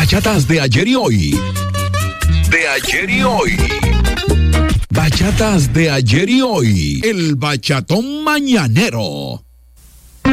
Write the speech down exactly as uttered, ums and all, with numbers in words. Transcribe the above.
Bachatas de ayer y hoy. De ayer y hoy. Bachatas de ayer y hoy. El bachatón mañanero.